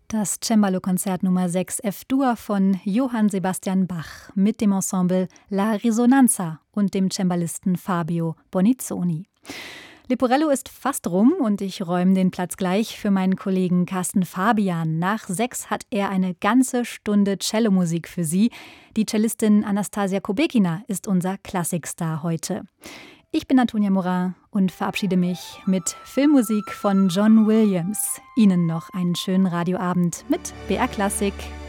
Das Cembalo-Konzert Nummer 6 F-Dur von Johann Sebastian Bach mit dem Ensemble La Risonanza und dem Cembalisten Fabio Bonizzoni. Leporello ist fast rum und ich räume den Platz gleich für meinen Kollegen Carsten Fabian. Nach 6 hat er eine ganze Stunde Cellomusik für Sie. Die Cellistin Anastasia Kubekina ist unser Klassikstar heute. Ich bin Antonia Morin und verabschiede mich mit Filmmusik von John Williams. Ihnen noch einen schönen Radioabend mit BR Klassik.